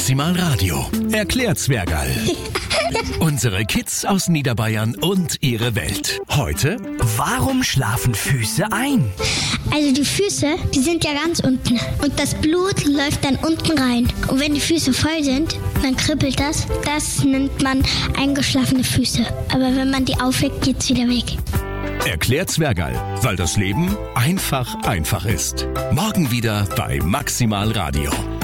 Maximal Radio. Erklärt Zwergerl. Unsere Kids aus Niederbayern und ihre Welt. Heute: Warum schlafen Füße ein? Also die Füße, die sind ja ganz unten und das Blut läuft dann unten rein. Und wenn die Füße voll sind, dann kribbelt das. Das nennt man eingeschlafene Füße. Aber wenn man die aufweckt, geht's wieder weg. Erklärt Zwergerl, weil das Leben einfach ist. Morgen wieder bei Maximal Radio.